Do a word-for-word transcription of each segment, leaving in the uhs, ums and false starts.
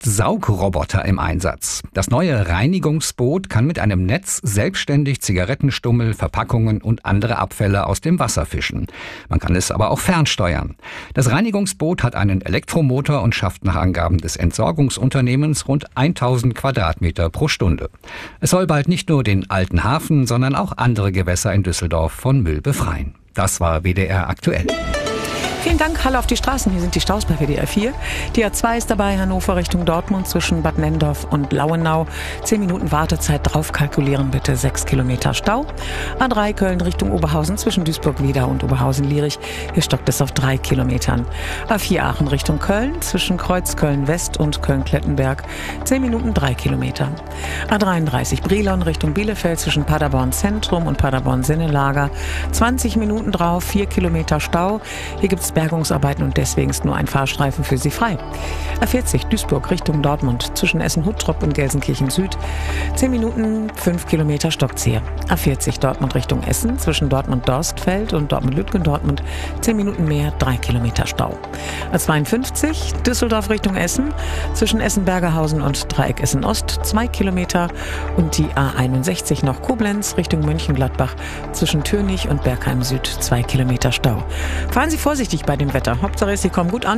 Saugroboter im Einsatz. Das neue Reinigungsboot kann mit einem Netz selbstständig Zigarettenstummel, Verpackungen und andere Abfälle aus dem Wasser fischen. Man kann es aber auch fernsteuern. Das Reinigungsboot hat einen Elektromotor und schafft nach Angaben des Entsorgungsunternehmens rund tausend Quadratmeter pro Stunde. Es soll bald nicht nur den alten Hafen, sondern auch andere Gewässer in Düsseldorf von Müll befreien. Das war W D R aktuell. Vielen Dank, Halle auf die Straßen. Hier sind die Staus bei W D R vier. Die A zwei ist dabei, Hannover Richtung Dortmund zwischen Bad Nenndorf und Lauenau. Zehn Minuten Wartezeit drauf kalkulieren bitte, sechs Kilometer Stau. A drei Köln Richtung Oberhausen zwischen Duisburg-Wieder und Oberhausen-Lierich. Hier stockt es auf drei Kilometern. A vier Aachen Richtung Köln zwischen Kreuz Köln-West und Köln-Klettenberg. Zehn Minuten, drei Kilometer. A dreiunddreißig Brilon Richtung Bielefeld zwischen Paderborn Zentrum und Paderborn Sinnelager. zwanzig Minuten drauf, vier Kilometer Stau. Hier gibt es Bergungsarbeiten und deswegen ist nur ein Fahrstreifen für Sie frei. A vierzig Duisburg Richtung Dortmund zwischen Essen-Huttrop und Gelsenkirchen Süd. zehn Minuten, fünf Kilometer Stockzieher. A vierzig Dortmund Richtung Essen zwischen Dortmund-Dorstfeld und Dortmund-Lütgendortmund. zehn Minuten mehr, drei Kilometer Stau. A zweiundfünfzig Düsseldorf Richtung Essen zwischen Essen-Bergerhausen und Dreieck Essen-Ost. zwei Kilometer. Und die A einundsechzig noch Koblenz Richtung Mönchengladbach zwischen Türnich und Bergheim Süd. zwei Kilometer Stau. Fahren Sie vorsichtig bei dem Wetter. Hauptsache Sie kommen gut an.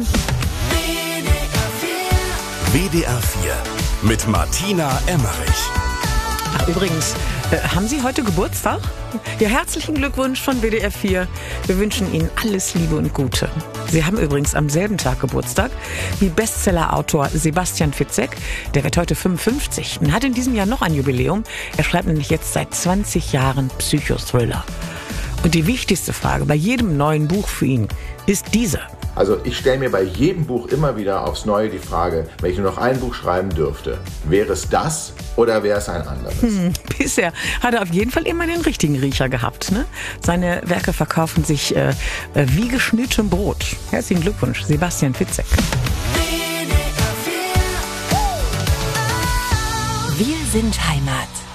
W D R vier mit Martina Emmerich. Ach, übrigens, äh, haben Sie heute Geburtstag? Ja, herzlichen Glückwunsch von W D R vier. Wir wünschen Ihnen alles Liebe und Gute. Sie haben übrigens am selben Tag Geburtstag wie Bestsellerautor Sebastian Fitzek. Der wird heute fünfundfünfzig und hat in diesem Jahr noch ein Jubiläum. Er schreibt nämlich jetzt seit zwanzig Jahren Psychothriller. Und die wichtigste Frage bei jedem neuen Buch für ihn ist diese. Also ich stelle mir bei jedem Buch immer wieder aufs Neue die Frage, wenn ich nur noch ein Buch schreiben dürfte, wäre es das oder wäre es ein anderes? Hm, bisher hat er auf jeden Fall immer den richtigen Riecher gehabt. Ne? Seine Werke verkaufen sich äh, wie geschnittem Brot. Herzlichen Glückwunsch, Sebastian Fitzek. Wir sind Heimat.